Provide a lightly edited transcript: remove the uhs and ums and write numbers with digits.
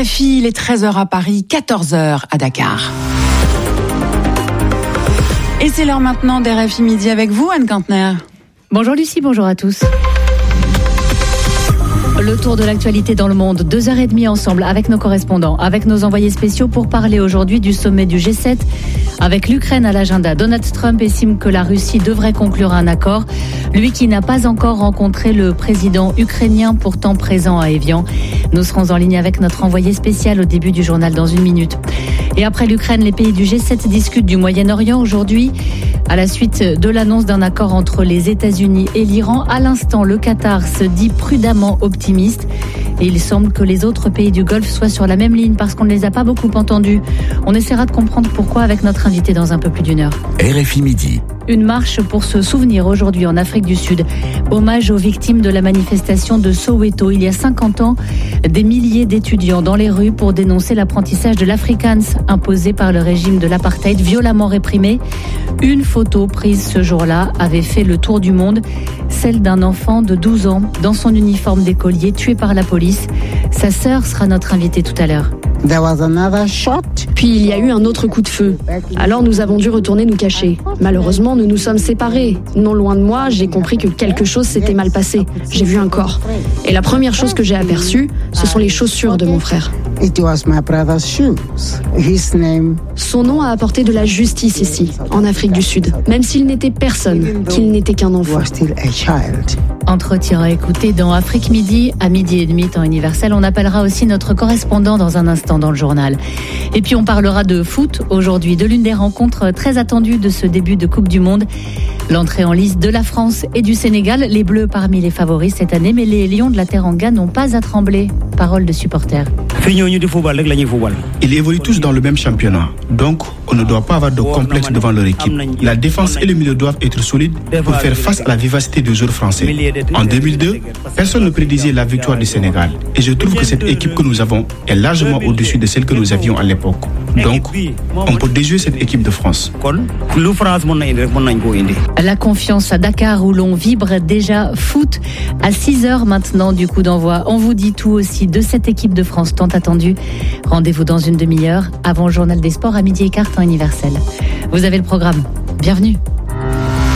RFI, il est 13h à Paris, 14h à Dakar. Et c'est l'heure maintenant d'RFI Midi avec vous, Anne Kantner. Bonjour Lucie, bonjour à tous. Le tour de l'actualité dans le monde, 2h30 ensemble avec nos correspondants, avec nos envoyés spéciaux pour parler aujourd'hui du sommet du G7. Avec l'Ukraine à l'agenda, Donald Trump estime que la Russie devrait conclure un accord. Lui qui n'a pas encore rencontré le président ukrainien pourtant présent à Évian. Nous serons en ligne avec notre envoyé spécial au début du journal dans une minute. Et après l'Ukraine, les pays du G7 discutent du Moyen-Orient aujourd'hui. À la suite de l'annonce d'un accord entre les États-Unis et l'Iran, à l'instant, le Qatar se dit prudemment optimiste. Et il semble que les autres pays du Golfe soient sur la même ligne parce qu'on ne les a pas beaucoup entendus. On essaiera de comprendre pourquoi avec notre invité dans un peu plus d'une heure. RFI Midi. Une marche pour se souvenir aujourd'hui en Afrique du Sud. Hommage aux victimes de la manifestation de Soweto. Il y a 50 ans, des milliers d'étudiants dans les rues pour dénoncer l'apprentissage de l'Afrikaans imposé par le régime de l'apartheid, violemment réprimé. Une photo prise ce jour-là avait fait le tour du monde. Celle d'un enfant de 12 ans dans son uniforme d'écolier tué par la police. Sa sœur sera notre invitée tout à l'heure. Puis il y a eu un autre coup de feu. Alors nous avons dû retourner nous cacher. Malheureusement, nous nous sommes séparés. Non loin de moi, j'ai compris que quelque chose s'était mal passé. J'ai vu un corps. Et la première chose que j'ai aperçue, ce sont les chaussures de mon frère. Son nom a apporté de la justice ici, en Afrique du Sud. Même s'il n'était personne, qu'il n'était qu'un enfant. Entretien à écouter dans Afrique Midi, à 12h30 temps universel. On appellera aussi notre correspondant dans un instant dans le journal. Et puis on parlera de foot aujourd'hui, de l'une des rencontres très attendues de ce début de Coupe du Monde. L'entrée en lice de la France et du Sénégal, les Bleus parmi les favoris cette année, mais les Lions de la Teranga n'ont pas à trembler. Parole de supporters. Ils évoluent tous dans le même championnat, donc on ne doit pas avoir de complexe devant leur équipe. La défense et le milieu doivent être solides pour faire face à la vivacité des joueurs français. En 2002, personne ne prédisait la victoire du Sénégal. Et je trouve que cette équipe que nous avons est largement au-dessus de celle que nous avions à l'époque. Donc, on peut déjouer cette équipe de France. La confiance à Dakar où l'on vibre déjà foot à 6h maintenant du coup d'envoi. On vous dit tout aussi de cette équipe de France tant attendue. Rendez-vous dans une demi-heure avant le journal des sports à 12h15 temps universel. Vous avez le programme. Bienvenue.